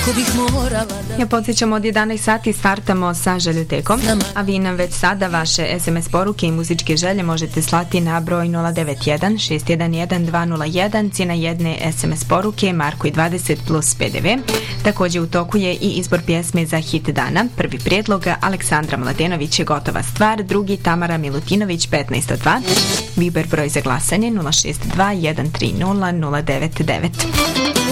Ja podsjećam, od 11 sati startamo sa željotekom, a vi nam već sada vaše SMS poruke i muzičke želje možete slati na broj 091 611 201, cijena jedne SMS poruke marko i 20 plus PDV. Također u toku je i izbor pjesme za hit dana. Prvi prijedlog Aleksandra Mladenović je Gotova stvar, drugi Tamara Milutinović 1502. Viber broj za glasanje 062 130 099.